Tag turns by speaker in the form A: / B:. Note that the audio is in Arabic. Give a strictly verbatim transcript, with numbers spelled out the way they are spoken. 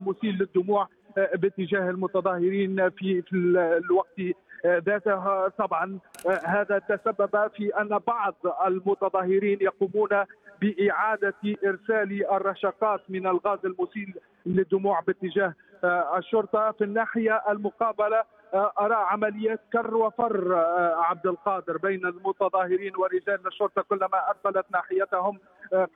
A: المسيل للدموع باتجاه المتظاهرين في في الوقت ذاته. طبعا هذا تسبب في أن بعض المتظاهرين يقومون بإعادة إرسال الرشقات من الغاز المسيل للدموع باتجاه الشرطة. في الناحية المقابلة أرى عمليات كر وفر عبد القادر بين المتظاهرين ورجال الشرطة، كلما أقبلت ناحيتهم